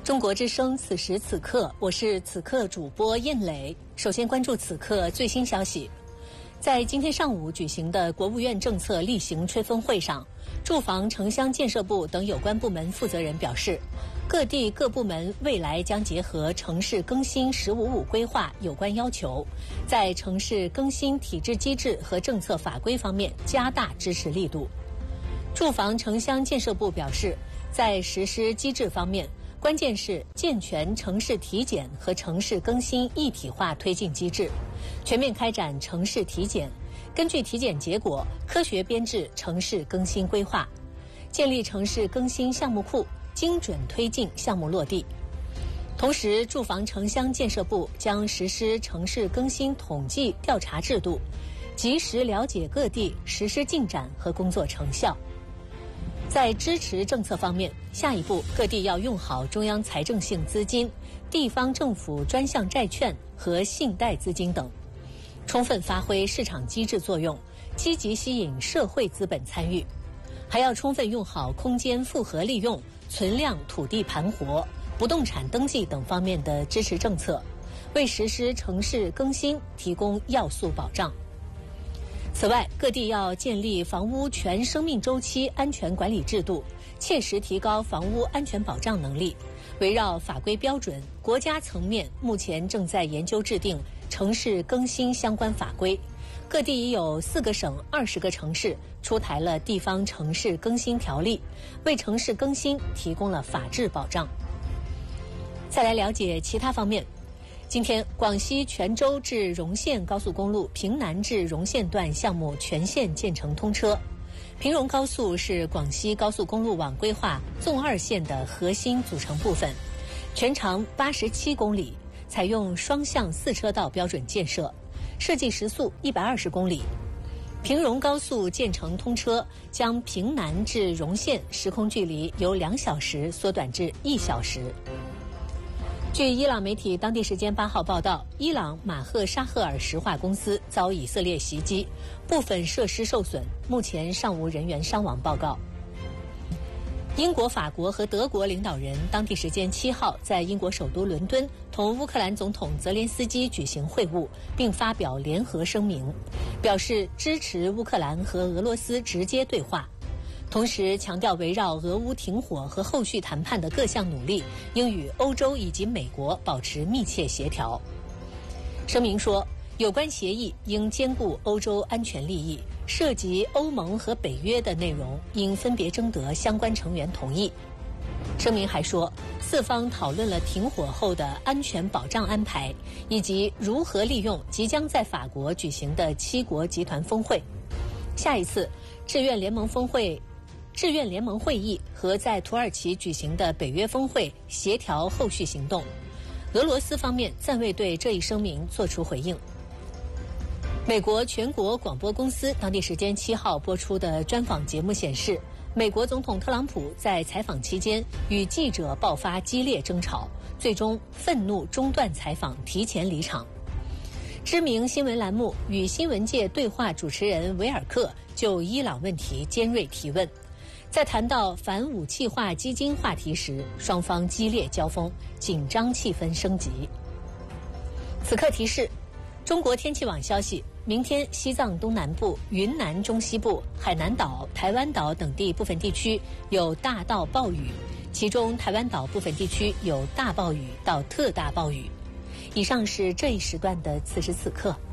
中国之声，此时此刻，我是此刻主播燕磊。首先关注此刻最新消息。在今天上午举行的国务院政策例行吹风会上，住房城乡建设部等有关部门负责人表示，各地各部门未来将结合城市更新“15+5”规划有关要求，在城市更新体制机制和政策法规方面加大支持力度。住房城乡建设部表示，在实施机制方面，关键是健全城市体检和城市更新一体化推进机制，全面开展城市体检，根据体检结果科学编制城市更新规划，建立城市更新项目库，精准推进项目落地。同时，住房城乡建设部将实施城市更新统计调查制度，及时了解各地实施进展和工作成效。在支持政策方面，下一步各地要用好中央财政性资金、地方政府专项债券和信贷资金等，充分发挥市场机制作用，积极吸引社会资本参与。还要充分用好空间复合利用、存量土地盘活、不动产登记等方面的支持政策，为实施城市更新提供要素保障。此外，各地要建立房屋全生命周期安全管理制度，切实提高房屋安全保障能力。围绕法规标准，国家层面目前正在研究制定城市更新相关法规。各地已有4个省、20个城市出台了地方城市更新条例，为城市更新提供了法治保障。再来了解其他方面。今天，广西全州至容县高速公路平南至容县段项目全线建成通车。平容高速是广西高速公路网规划纵2线的核心组成部分，全长87公里，采用双向4车道标准建设，设计时速120公里。平容高速建成通车，将平南至容县时空距离由2小时缩短至1小时。据伊朗媒体当地时间8号报道，伊朗马赫沙赫尔石化公司遭以色列袭击，部分设施受损，目前尚无人员伤亡报告。英国、法国和德国领导人当地时间7号在英国首都伦敦同乌克兰总统泽连斯基举行会晤，并发表联合声明，表示支持乌克兰和俄罗斯直接对话。同时强调，围绕俄乌停火和后续谈判的各项努力应与欧洲以及美国保持密切协调。声明说，有关协议应兼顾欧洲安全利益，涉及欧盟和北约的内容应分别征得相关成员同意。声明还说，4方讨论了停火后的安全保障安排，以及如何利用即将在法国举行的7国集团峰会。下一次志愿联盟会议和在土耳其举行的北约峰会协调后续行动。俄罗斯方面暂未对这一声明作出回应。美国全国广播公司当地时间7号播出的专访节目显示，美国总统特朗普在采访期间与记者爆发激烈争吵，最终愤怒中断采访，提前离场。知名新闻栏目与新闻界对话主持人维尔克就伊朗问题尖锐提问，在谈到反武器化基金话题时，双方激烈交锋，紧张气氛升级。此刻提示，中国天气网消息，明天西藏东南部、云南中西部、海南岛、台湾岛等地部分地区有大到暴雨，其中台湾岛部分地区有大暴雨到特大暴雨。以上是这一时段的此时此刻。